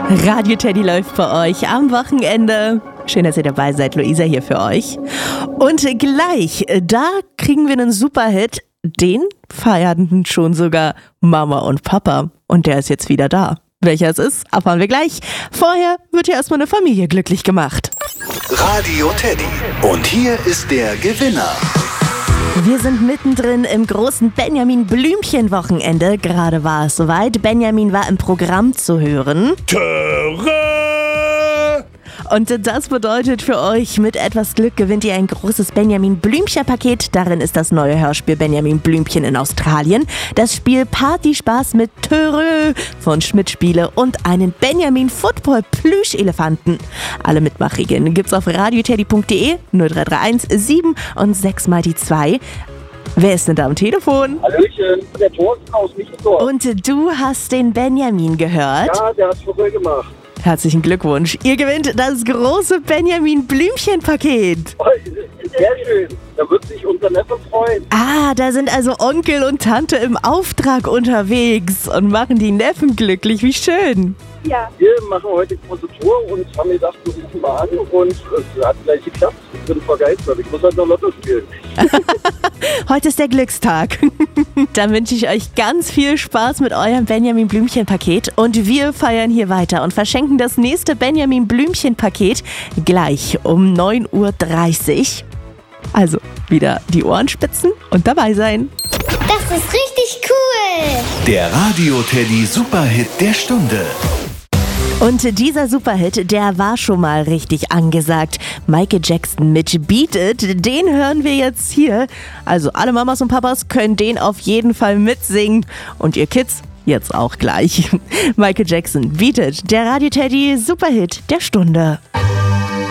Radio Teddy läuft bei euch am Wochenende. Schön, dass ihr dabei seid. Luisa hier für euch. Und gleich, da kriegen wir einen Superhit. Den feierten schon sogar Mama und Papa. Und der ist jetzt wieder da. Welcher es ist, erfahren wir gleich. Vorher wird ja erstmal eine Familie glücklich gemacht. Radio Teddy. Und hier ist der Gewinner. Wir sind mittendrin im großen Benjamin-Blümchen-Wochenende. Gerade war es soweit. Benjamin war im Programm zu hören. Und das bedeutet für euch, mit etwas Glück gewinnt ihr ein großes Benjamin-Blümchen-Paket. Darin ist das neue Hörspiel Benjamin Blümchen in Australien, das Spiel Partyspaß mit Törö von Schmidt Spiele und einen Benjamin-Football-Plüschelefanten. Alle Mitmachregeln gibt's auf radioteddy.de 0331 7 und 6 mal die 2. Wer ist denn da am Telefon? Hallöchen, der Thorsten aus Michelsdorf. Und du hast den Benjamin gehört? Ja, der hat's voll gemacht. Herzlichen Glückwunsch. Ihr gewinnt das große Benjamin-Blümchen-Paket. Oh, sehr schön. Da wird sich unser Neffe freuen. Ah, da sind also Onkel und Tante im Auftrag unterwegs und machen die Neffen glücklich. Wie schön. Ja. Wir machen heute große Tour und haben gedacht, wir rufen mal an und es hat gleich geklappt. Ich bin begeistert. Ich muss halt noch Lotto spielen. Heute ist der Glückstag. Dann wünsche ich euch ganz viel Spaß mit eurem Benjamin Blümchen-Paket und wir feiern hier weiter und verschenken das nächste Benjamin Blümchen-Paket gleich um 9:30 Uhr. Also wieder die Ohren spitzen und dabei sein. Das ist richtig cool. Der Radio Teddy Superhit der Stunde. Und dieser Superhit, der war schon mal richtig angesagt. Michael Jackson mit Beat It, den hören wir jetzt hier. Also alle Mamas und Papas können den auf jeden Fall mitsingen. Und ihr Kids jetzt auch gleich. Michael Jackson, Beat It, der Radio Teddy Superhit der Stunde.